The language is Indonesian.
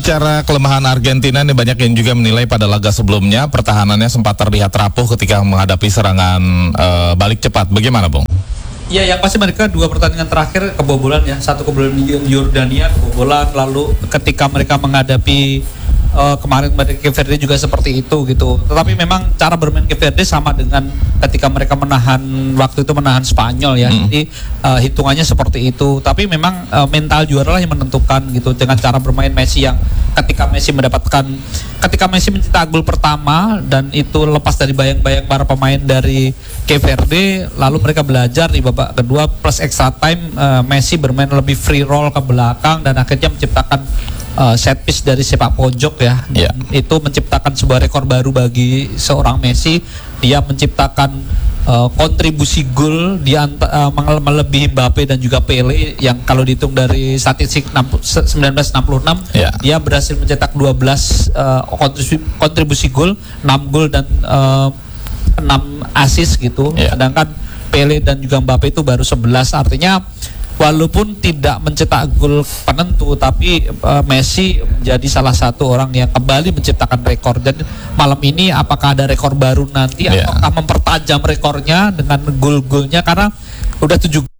Bicara kelemahan Argentina ini banyak yang juga menilai pada laga sebelumnya pertahanannya sempat terlihat rapuh ketika menghadapi serangan balik cepat. Bagaimana, Bung? Ya, yang pasti mereka dua pertandingan terakhir kebobolan ya. Satu kebobolan Yordania, kebobolan. Lalu ketika mereka menghadapi kemarin Cape Verde juga seperti itu gitu. Tetapi memang cara bermain Cape Verde sama dengan ketika mereka waktu itu menahan Spanyol ya. Jadi hitungannya seperti itu. Tapi memang mental juara lah yang menentukan gitu, dengan cara bermain Messi yang ketika Messi mencetak gol pertama dan itu lepas dari bayang-bayang para pemain dari Cape Verde, lalu mereka belajar di babak kedua plus extra time, Messi bermain lebih free roll ke belakang dan akhirnya menciptakan set piece dari sepak pojok ya. Itu menciptakan sebuah rekor baru bagi seorang Messi. Dia menciptakan kontribusi gol melebihi Mbappe dan juga Pele yang kalau dihitung dari statistik 1966 dia berhasil mencetak 12 kontribusi gol, 6 gol dan 6 assist gitu. Sedangkan Pele dan juga Mbappe itu baru 11. Artinya walaupun tidak mencetak gol penentu, tapi Messi menjadi salah satu orang yang kembali menciptakan rekor. Dan malam ini apakah ada rekor baru nanti ataukah mempertajam rekornya dengan gol-golnya, karena udah 7